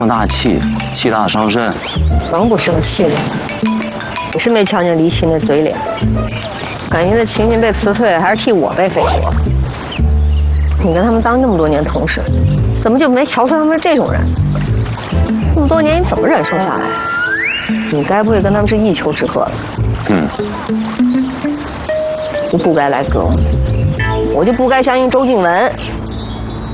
生大气，气大伤肾。 能不生气吗？你是没瞧见黎琴那嘴脸，感情的晴晴被辞退，还是替我被废除？你跟他们当这么多年同事，怎么就没瞧出他们是这种人？这么多年你怎么忍受下来？你该不会跟他们是一丘之貉吧？你不该来跟我，我就不该相信周静文。